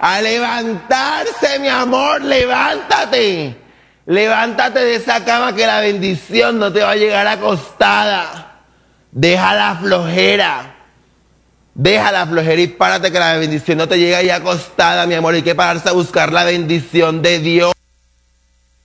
A levantarse, mi amor, levántate. Levántate de esa cama que la bendición no te va a llegar acostada. Deja la flojera. Deja la flojera y párate que la bendición no te llega ahí acostada, mi amor. Hay que pararse a buscar la bendición de Dios.